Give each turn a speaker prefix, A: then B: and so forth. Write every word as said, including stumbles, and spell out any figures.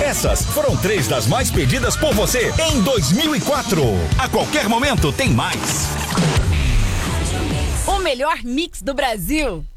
A: Essas foram três das mais pedidas por você em dois mil e quatro. A qualquer momento tem mais.
B: O melhor mix do Brasil.